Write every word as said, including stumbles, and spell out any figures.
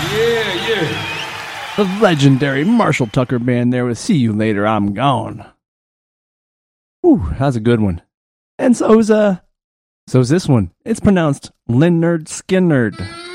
Yeah, yeah. The legendary Marshall Tucker Band there with See You Later, I'm Gone. Whew, that's a good one. And so's, uh, so's this one. It's pronounced Lynyrd Skynyrd.